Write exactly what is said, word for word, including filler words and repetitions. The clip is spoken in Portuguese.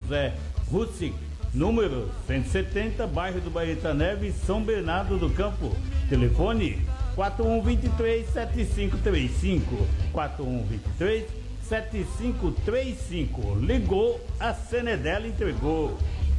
José Russick, número cento e setenta, bairro do Baeta Neves, São Bernardo do Campo. Telefone quatro um dois três, sete cinco três cinco, quatro um dois três, sete cinco três cinco. Ligou, a Senedela entregou.